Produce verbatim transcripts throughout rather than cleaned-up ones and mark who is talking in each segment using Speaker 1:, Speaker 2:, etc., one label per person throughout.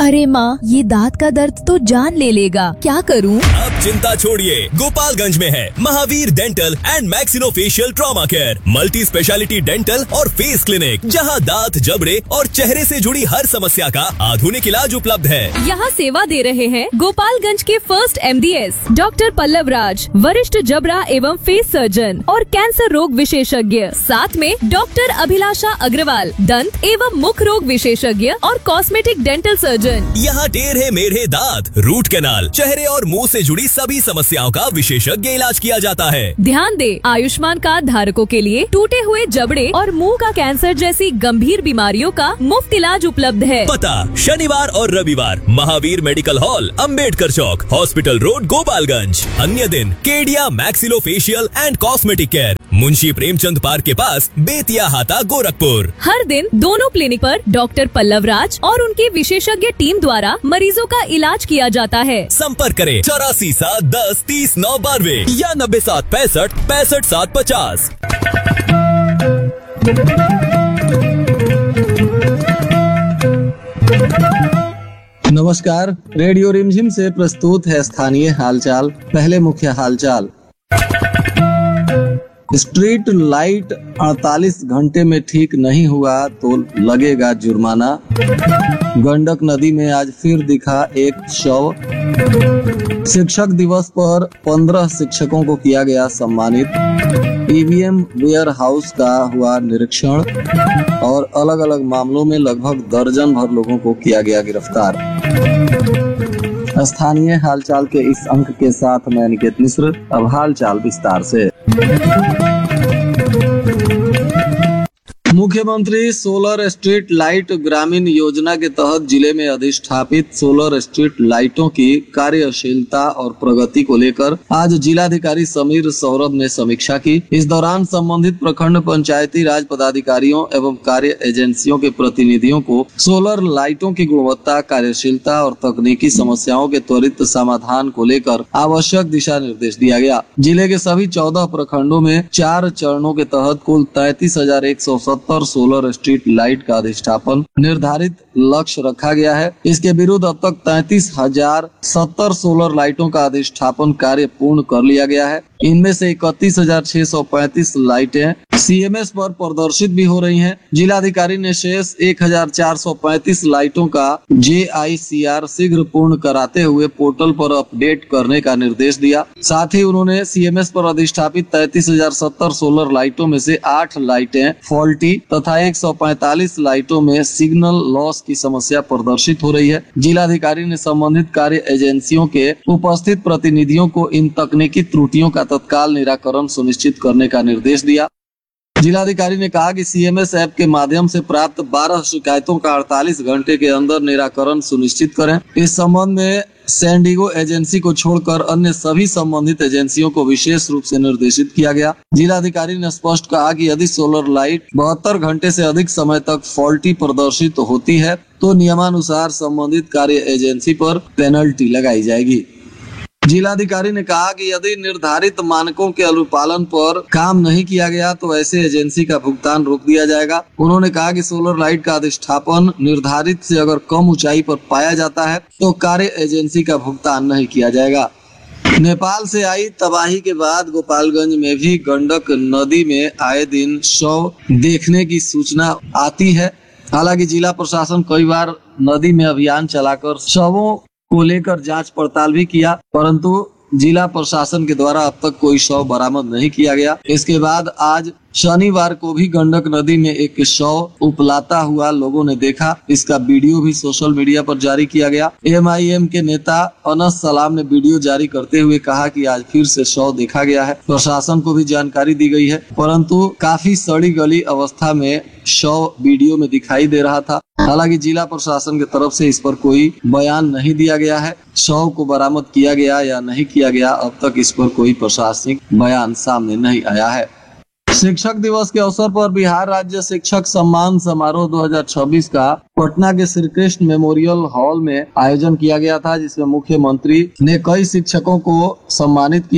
Speaker 1: अरे माँ, ये दांत का दर्द तो जान ले लेगा, क्या करूँ?
Speaker 2: अब चिंता छोड़िए, गोपालगंज में है Mahavir dental and maxillofacial trauma care, multi speciality dental और फेस क्लिनिक, जहां दांत, जबड़े और चेहरे से जुड़ी हर समस्या का आधुनिक इलाज उपलब्ध है।
Speaker 3: यहाँ सेवा दे रहे हैं गोपालगंज के first M D S doctor Pallav राज, वरिष्ठ जबड़ा एवं फेस सर्जन और कैंसर रोग विशेषज्ञ। साथ में डॉक्टर अभिलाषा अग्रवाल, दंत एवं मुख रोग विशेषज्ञ और कॉस्मेटिक डेंटल सर्जन।
Speaker 2: यहाँ टेढ़े मेढ़े दांत, रूट कैनाल, चेहरे और मुंह से जुड़ी सभी समस्याओं का विशेषज्ञ इलाज किया जाता है।
Speaker 3: ध्यान दे, आयुष्मान कार्ड धारकों के लिए टूटे हुए जबड़े और मुंह का कैंसर जैसी गंभीर बीमारियों का मुफ्त इलाज उपलब्ध है।
Speaker 2: पता शनिवार और रविवार महावीर मेडिकल हॉल, अंबेडकर चौक, हॉस्पिटल रोड, गोपालगंज। अन्य दिन Kedia maxillofacial and cosmetic care, Munshi Premchand park के पास, बेतिया हाता, गोरखपुर।
Speaker 3: हर दिन दोनों क्लिनिक पर डॉक्टर पल्लव राज और उनके विशेषज्ञ टीम द्वारा मरीजों का इलाज किया जाता है।
Speaker 2: संपर्क करें चौरासी सात दस तीस नौ बानवे या नब्बे सात पैंसठ पैंसठ सात पचास।
Speaker 4: नमस्कार, रेडियो रिमझिम से प्रस्तुत है स्थानीय हालचाल। पहले मुख्य हालचाल। स्ट्रीट लाइट अड़तालीस घंटे में ठीक नहीं हुआ तो लगेगा जुर्माना। गंडक नदी में आज फिर दिखा एक शव। शिक्षक दिवस पर पंद्रह शिक्षकों को किया गया सम्मानित। E V M ware house का हुआ निरीक्षण और अलग अलग मामलों में लगभग दर्जन भर लोगों को किया गया गिरफ्तार। स्थानीय हालचाल के इस अंक के साथ मैं निकेत मिश्र। अब हालचाल विस्तार से। मुख्यमंत्री solar street light Grameen Yojana के तहत जिले में अधिष्ठापित सोलर स्ट्रीट लाइटों की कार्यशीलता और प्रगति को लेकर आज जिलाधिकारी समीर सौरभ ने समीक्षा की। इस दौरान संबंधित प्रखंड पंचायती राज पदाधिकारियों एवं कार्य एजेंसियों के प्रतिनिधियों को सोलर लाइटों की गुणवत्ता, कार्यशीलता और तकनीकी समस्याओं के त्वरित समाधान को लेकर आवश्यक दिशा निर्देश दिया गया। जिले के सभी चौदह प्रखंडों में चार चरणों के तहत कुल तैतीस हजार एक सौ सत्तर सोलर स्ट्रीट लाइट का अधिष्ठापन निर्धारित लक्ष्य रखा गया है। इसके विरुद्ध अब तक तैतीस हजार सत्तर सोलर लाइटों का अधिष्ठापन कार्य पूर्ण कर लिया गया है। इनमें से इकतीस हजार छह सौ पैंतीस लाइटें सी एम एस पर प्रदर्शित भी हो रही हैं। जिलाधिकारी ने शेष एक हजार चार सौ पैंतीस लाइटों का जे आई सी आर शीघ्र पूर्ण कराते हुए पोर्टल पर अपडेट करने का निर्देश दिया। साथ ही उन्होंने सी एम एस पर अधिष्ठापित तैतीस हजार सत्तर सोलर लाइटों में से आठ लाइटें फॉल्टी तथा एक सौ पैंतालीस लाइटों में सिग्नल लॉस की समस्या प्रदर्शित हो रही है। जिलाधिकारी ने संबंधित कार्य एजेंसियों के उपस्थित प्रतिनिधियों को इन तकनीकी त्रुटियों का तत्काल निराकरण सुनिश्चित करने का निर्देश दिया। जिलाधिकारी ने कहा कि सी एम एस ऐप के माध्यम से प्राप्त बारह शिकायतों का अड़तालीस घंटे के अंदर निराकरण सुनिश्चित करें। इस संबंध में सैंडिगो एजेंसी को छोड़कर अन्य सभी संबंधित एजेंसियों को विशेष रूप से निर्देशित किया गया। जिलाधिकारी ने स्पष्ट कहा कि यदि सोलर लाइट बहत्तर घंटे से अधिक समय तक फॉल्टी प्रदर्शित होती है तो नियमानुसार संबंधित कार्य एजेंसी पर पेनल्टी लगाई जाएगी। जिलाधिकारी ने कहा कि यदि निर्धारित मानकों के अनुपालन पर काम नहीं किया गया तो ऐसे एजेंसी का भुगतान रोक दिया जाएगा। उन्होंने कहा कि सोलर लाइट का अधिष्ठापन निर्धारित से अगर कम ऊंचाई पर पाया जाता है तो कार्य एजेंसी का भुगतान नहीं किया जाएगा। नेपाल से आई तबाही के बाद गोपालगंज में भी गंडक नदी में आए दिन शव देखने की सूचना आती है। हालांकि जिला प्रशासन कई बार नदी में अभियान चलाकर शवों को लेकर जांच पड़ताल भी किया, परंतु जिला प्रशासन के द्वारा अब तक कोई शव बरामद नहीं किया गया। इसके बाद आज शनिवार को भी गंडक नदी में एक शव उपलाता हुआ लोगों ने देखा। इसका वीडियो भी सोशल मीडिया पर जारी किया गया। एम आई एम के नेता अनस सलाम ने वीडियो जारी करते हुए कहा कि आज फिर से शव देखा गया है। प्रशासन को भी जानकारी दी गई है, परंतु काफी सड़ी गली अवस्था में शव वीडियो में दिखाई दे रहा था। हालांकि जिला प्रशासन की तरफ से इस पर कोई बयान नहीं दिया गया है। शव को बरामद किया गया या नहीं किया गया, अब तक इस पर कोई प्रशासनिक बयान सामने नहीं आया है। शिक्षक दिवस के अवसर पर बिहार राज्य शिक्षक सम्मान समारोह दो हजार छब्बीस का पटना के श्री कृष्ण मेमोरियल हॉल में आयोजन किया गया था, जिसमें मुख्यमंत्री ने कई शिक्षकों को सम्मानित किया।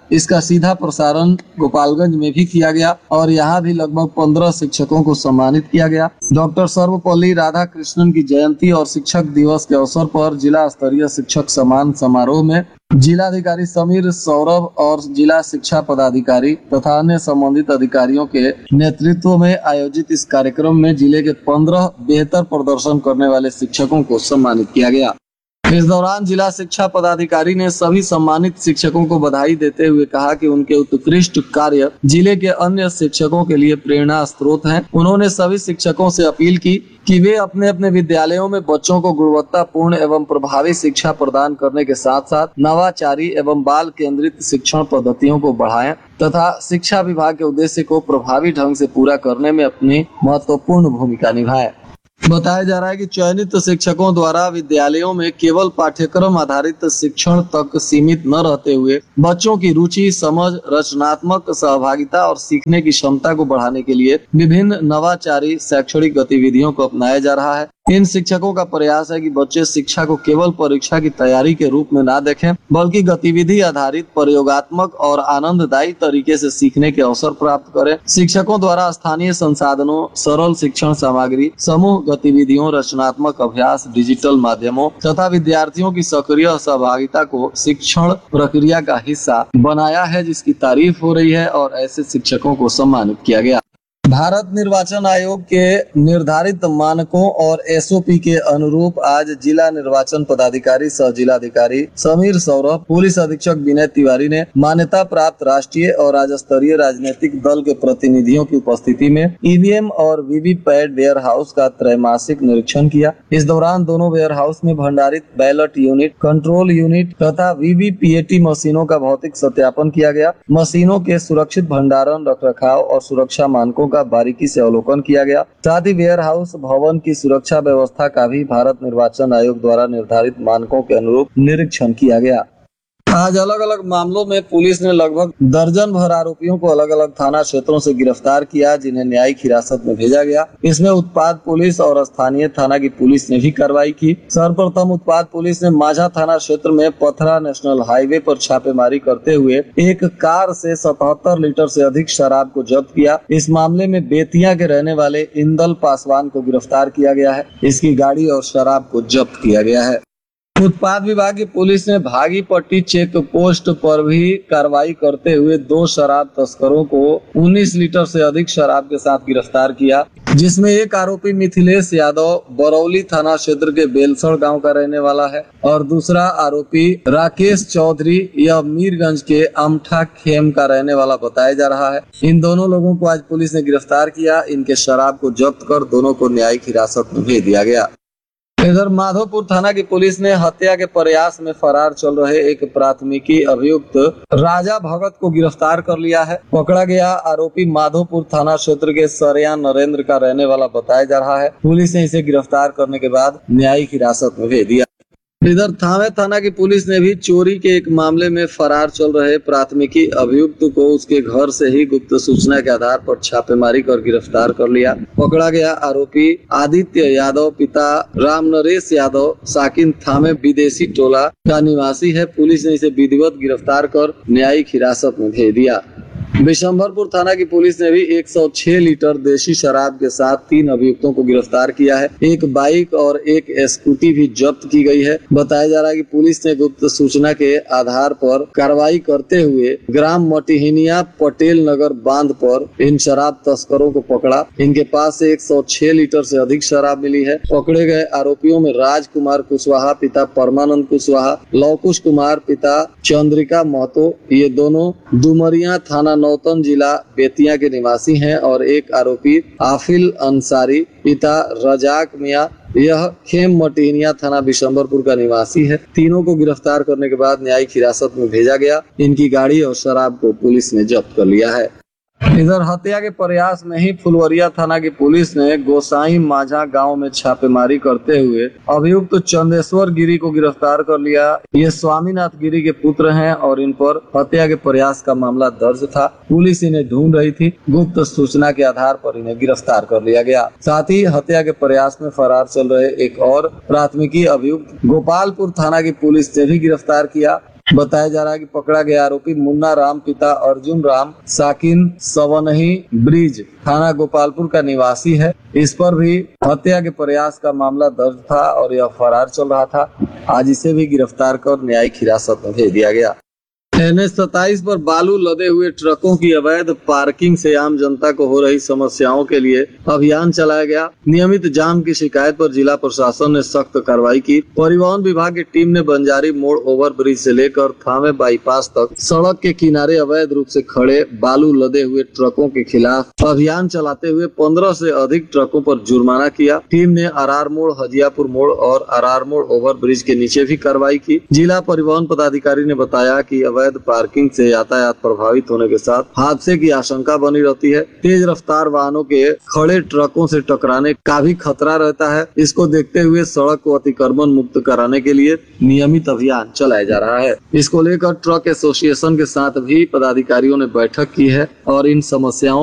Speaker 4: इसका सीधा प्रसारण गोपालगंज में भी किया गया और यहाँ भी लगभग पंद्रह शिक्षकों को सम्मानित किया गया। डॉक्टर सर्वपल्ली राधाकृष्णन की जयंती और शिक्षक दिवस के अवसर पर जिला स्तरीय शिक्षक सम्मान समारोह में जिलाधिकारी समीर सौरभ और जिला शिक्षा पदाधिकारी तथा अन्य संबंधित अधिकारियों के नेतृत्व में आयोजित इस कार्यक्रम में जिले के पंद्रह बेहतर प्रदर्शन करने वाले शिक्षकों को सम्मानित किया गया। इस दौरान जिला शिक्षा पदाधिकारी ने सभी सम्मानित शिक्षकों को बधाई देते हुए कहा कि उनके उत्कृष्ट कार्य जिले के अन्य शिक्षकों के लिए प्रेरणा स्रोत हैं। उन्होंने सभी शिक्षकों से अपील की कि वे अपने अपने विद्यालयों में बच्चों को गुणवत्तापूर्ण एवं प्रभावी शिक्षा प्रदान करने के साथ साथ नवाचारी एवं बाल केंद्रित शिक्षण पद्धतियों को बढ़ाएं तथा शिक्षा विभाग के उद्देश्य को प्रभावी ढंग से पूरा करने में अपनी महत्वपूर्ण भूमिका निभाएं। बताया जा रहा है कि चयनित शिक्षकों द्वारा विद्यालयों में केवल पाठ्यक्रम आधारित शिक्षण तक सीमित न रहते हुए बच्चों की रुचि, समझ, रचनात्मक सहभागिता और सीखने की क्षमता को बढ़ाने के लिए विभिन्न नवाचारी शैक्षणिक गतिविधियों को अपनाया जा रहा है। इन शिक्षकों का प्रयास है कि बच्चे शिक्षा को केवल परीक्षा की तैयारी के रूप में ना देखें, बल्कि गतिविधि आधारित, प्रयोगात्मक और आनंददायी तरीके से सीखने के अवसर प्राप्त करें। शिक्षकों द्वारा स्थानीय संसाधनों, सरल शिक्षण सामग्री, समूह गतिविधियों, रचनात्मक अभ्यास, डिजिटल माध्यमों तथा विद्यार्थियों की सक्रिय सहभागिता को शिक्षण प्रक्रिया का हिस्सा बनाया है, जिसकी तारीफ हो रही है और ऐसे शिक्षकों को सम्मानित किया गया। भारत निर्वाचन आयोग के निर्धारित मानकों और एसओपी के अनुरूप आज जिला निर्वाचन पदाधिकारी सह जिलाधिकारी समीर सौरभ, पुलिस अधीक्षक विनय तिवारी ने मान्यता प्राप्त राष्ट्रीय और राज्य स्तरीय राजनीतिक दल के प्रतिनिधियों की उपस्थिति में ईवीएम और वीवीपैट वेयर हाउस का त्रैमासिक निरीक्षण किया। इस दौरान दोनों वेयर हाउस में भंडारित बैलेट यूनिट, कंट्रोल यूनिट तथा वीवीपीएटी मशीनों का भौतिक सत्यापन किया गया। मशीनों के सुरक्षित भंडारण, रखरखाव और सुरक्षा मानकों का बारीकी से अवलोकन किया गया। साथ ही वेयर हाउस भवन की सुरक्षा व्यवस्था का भी भारत निर्वाचन आयोग द्वारा निर्धारित मानकों के अनुरूप निरीक्षण किया गया। आज अलग अलग मामलों में पुलिस ने लगभग दर्जन भर आरोपियों को अलग अलग थाना क्षेत्रों से गिरफ्तार किया, जिन्हें न्यायिक हिरासत में भेजा गया। इसमें उत्पाद पुलिस और स्थानीय थाना की पुलिस ने भी कार्रवाई की। सर्वप्रथम उत्पाद पुलिस ने माझा थाना क्षेत्र में पथरा नेशनल हाईवे पर छापेमारी करते हुए एक कार से सतहत्तर लीटर से अधिक शराब को जब्त किया। इस मामले में बेतिया के रहने वाले इंदल पासवान को गिरफ्तार किया गया है। इसकी गाड़ी और शराब को जब्त किया गया है। उत्पाद विभाग की पुलिस ने भागीपट्टी चेक पोस्ट पर भी कार्रवाई करते हुए दो शराब तस्करों को उन्नीस लीटर से अधिक शराब के साथ गिरफ्तार किया, जिसमें एक आरोपी मिथिलेश यादव बरौली थाना क्षेत्र के बेलसड़ गांव का रहने वाला है और दूसरा आरोपी राकेश चौधरी यह मीरगंज के अमठा खेम का रहने वाला बताया जा रहा है। इन दोनों लोगों को आज पुलिस ने गिरफ्तार किया। इनके शराब को जब्त कर दोनों को न्यायिक हिरासत में भेज दिया गया। इधर माधोपुर थाना की पुलिस ने हत्या के प्रयास में फरार चल रहे एक प्राथमिकी अभियुक्त राजा भगत को गिरफ्तार कर लिया है। पकड़ा गया आरोपी माधोपुर थाना क्षेत्र के सरिया नरेंद्र का रहने वाला बताया जा रहा है। पुलिस ने इसे गिरफ्तार करने के बाद न्यायिक हिरासत में भेज दिया। इधर थावे थाना की पुलिस ने भी चोरी के एक मामले में फरार चल रहे प्राथमिकी अभियुक्त को उसके घर से ही गुप्त सूचना के आधार पर छापेमारी कर गिरफ्तार कर लिया। पकड़ा गया आरोपी आदित्य यादव पिता राम नरेश यादव साकिन थामे विदेशी टोला का निवासी है। पुलिस ने इसे विधिवत गिरफ्तार कर न्यायिक हिरासत में भेज दिया। बिशंभरपुर थाना की पुलिस ने भी एक सौ छह लीटर देशी शराब के साथ तीन अभियुक्तों को गिरफ्तार किया है। एक बाइक और एक स्कूटी भी जब्त की गई है। बताया जा रहा है कि पुलिस ने गुप्त सूचना के आधार पर कार्रवाई करते हुए ग्राम मटिहिनिया पटेल नगर बांध पर इन शराब तस्करों को पकड़ा। इनके पास से एक सौ छह लीटर से अधिक शराब मिली है। पकड़े गए आरोपियों में राजकुमार कुशवाहा पिता परमानंद कुशवाहा, लवकुश कुमार पिता चंद्रिका महतो, ये दोनों डुमरिया थाना नौतन जिला बेतिया के निवासी हैं और एक आरोपी आफिल अंसारी पिता रजाक मियां, यह खेम मटिनिया थाना बिशंभरपुर का निवासी है। तीनों को गिरफ्तार करने के बाद न्यायिक हिरासत में भेजा गया। इनकी गाड़ी और शराब को पुलिस ने जब्त कर लिया है। इधर हत्या के प्रयास में ही फुलवरिया थाना की पुलिस ने गोसाई माझा गांव में छापेमारी करते हुए अभियुक्त चंदेश्वर गिरी को गिरफ्तार कर लिया। ये स्वामीनाथ गिरी के पुत्र हैं और इन पर हत्या के प्रयास का मामला दर्ज था। पुलिस इन्हें ढूंढ रही थी। गुप्त सूचना के आधार पर इन्हें गिरफ्तार कर लिया गया। साथ ही हत्या के प्रयास में फरार चल रहे एक और प्राथमिकी अभियुक्त गोपालपुर थाना की पुलिस ने भी गिरफ्तार किया। बताया जा रहा है कि पकड़ा गया आरोपी मुन्ना राम पिता अर्जुन राम साकिन सवनही ब्रिज थाना गोपालपुर का निवासी है। इस पर भी हत्या के प्रयास का मामला दर्ज था और यह फरार चल रहा था। आज इसे भी गिरफ्तार कर न्यायिक हिरासत में भेज दिया गया। एन एच सत्ताईस पर बालू लदे हुए ट्रकों की अवैध पार्किंग से आम जनता को हो रही समस्याओं के लिए अभियान चलाया गया। नियमित जाम की शिकायत पर जिला प्रशासन ने सख्त कार्रवाई की। परिवहन विभाग की टीम ने बंजारी मोड़ ओवर ब्रिज से लेकर थामे बाईपास तक सड़क के किनारे अवैध रूप से खड़े बालू लदे हुए ट्रकों के खिलाफ अभियान चलाते हुए पंद्रह से अधिक ट्रकों पर जुर्माना किया। टीम ने अरार मोड़, हजियापुर मोड़ और अरार मोड़ ओवर ब्रिज के नीचे भी कार्रवाई की। जिला परिवहन पदाधिकारी ने बताया कि अवैध पार्किंग से यातायात प्रभावित होने के साथ हादसे की आशंका बनी रहती है। तेज रफ्तार वाहनों के खड़े ट्रकों से टकराने का भी खतरा रहता है। इसको देखते हुए सड़क को अतिक्रमण मुक्त कराने के लिए नियमित अभियान चलाया जा रहा है। इसको लेकर ट्रक एसोसिएशन के साथ भी पदाधिकारियों ने बैठक की है और इन समस्याओं